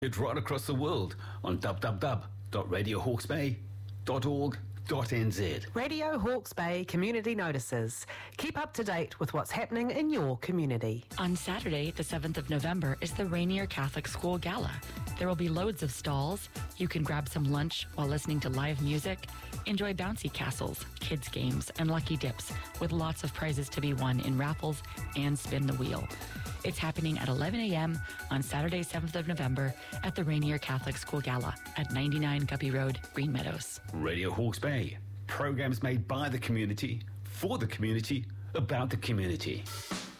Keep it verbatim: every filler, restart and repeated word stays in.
It's right across the world on w w w dot radio hawke's bay dot org dot n z. Radio Hawke's Bay Community Notices. Keep up to date with what's happening in your community. On Saturday, the seventh of November, is the Rainier Catholic School Gala. There will be loads of stalls. You can grab some lunch while listening to live music, enjoy bouncy castles, kids games, and lucky dips with lots of prizes to be won in raffles and spin the wheel. It's happening at eleven a.m. on Saturday, seventh of November at the Rainier Catholic School Gala at ninety-nine Guppy Road, Green Meadows. Radio Hawke's Bay. Programs made by the community, for the community, about the community.